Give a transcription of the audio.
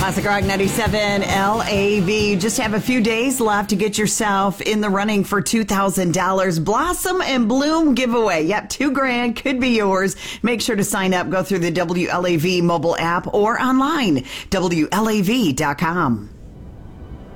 Classic Rock 97 LAV. Just have a few days left to get yourself in the running for $2,000 Blossom and Bloom giveaway. Yep, $2,000 could be yours. Make sure to sign up. Go through the WLAV mobile app or online, WLAV.com.